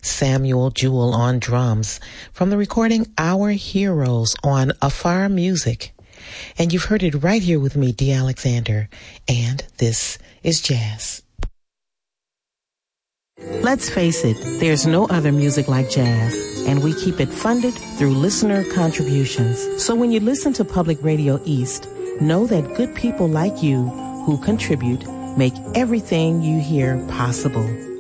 Samuel Jewell on drums from the recording Our Heroes on Afar Music. And you've heard it right here with me, Dee Alexander, and this is jazz. Let's face it, there's no other music like jazz, and we keep it funded through listener contributions. So when you listen to Public Radio East, know that good people like you who contribute make everything you hear possible.